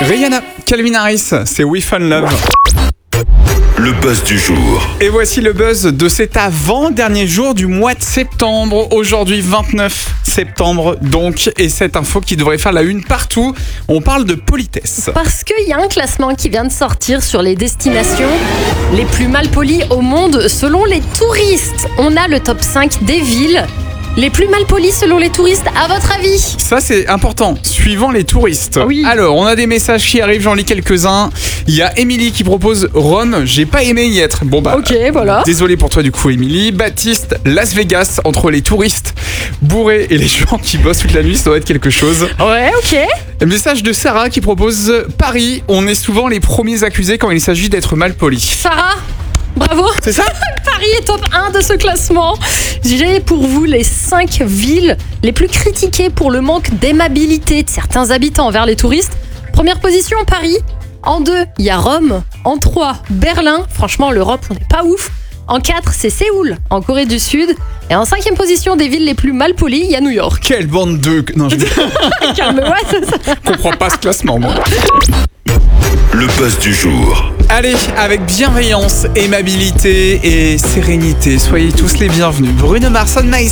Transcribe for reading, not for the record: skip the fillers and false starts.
Rihanna, Calvin Harris, c'est We Found Love. Le buzz du jour. Et voici le buzz de cet avant-dernier jour du mois de septembre. Aujourd'hui 29 septembre donc. Et cette info qui devrait faire la une partout. On parle de politesse. Parce qu'il y a un classement qui vient de sortir sur les destinations les plus mal polies au monde selon les touristes. On a le top 5 des villes les plus mal polies selon les touristes, à votre avis? Ça c'est important, suivant les touristes. Oui. Alors, on a des messages qui arrivent, j'en lis quelques-uns. Il y a Émilie qui propose Rome, j'ai pas aimé y être. Bon bah, Ok, voilà. désolé pour toi du coup Émilie. Baptiste, Las Vegas, entre les touristes bourrés et les gens qui bossent toute la nuit, ça doit être quelque chose. Ouais, ok. Message de Sarah qui propose Paris, on est souvent les premiers accusés quand il s'agit d'être mal poli. Sarah, bravo. C'est ça? Paris est top 1 de ce classement. J'ai pour vous les 5 villes les plus critiquées pour le manque d'aimabilité de certains habitants envers les touristes. Première position, Paris. En 2, il y a Rome. En 3, Berlin. Franchement, l'Europe, on n'est pas ouf. En 4, c'est Séoul, en Corée du Sud. Et en 5e position des villes les plus mal polies, il y a New York. Quelle bande de... Non, je Calme-toi, c'est ça. comprends pas ce classement, moi. Le buzz du jour. Allez, avec bienveillance, aimabilité et sérénité, soyez tous les bienvenus. Bruno Mars, On My